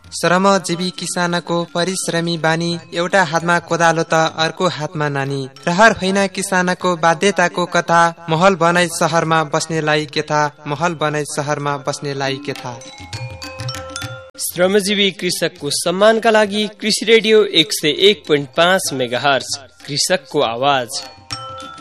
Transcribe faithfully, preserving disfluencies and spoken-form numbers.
श्रमजीवी किसानको परिश्रमी बानी, एउटा हातमा कोदालो त अर्को हातमा नानी। रहर होइन किसानको बाध्यताको कथा, महल बनाई शहरमा बस्नेलाई के थाहा, महल बनाई शहरमा बस्नेलाई के थाहा। श्रमजीवी कृषकको सम्मानका लागि कृषि रेडियो एक सय एक पोइन्ट पाँच मेगाहर्ज, कृषकको आवाज।